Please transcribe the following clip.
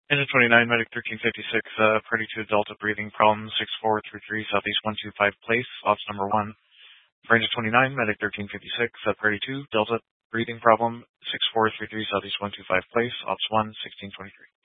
Engine 29, Medic 1356, Party 2 Delta breathing problem 6433 Southeast 125 place, ops number 1. For Engine 29, Medic 1356, Party 2 Delta breathing problem 6433 Southeast 125 place, ops 1, 1623.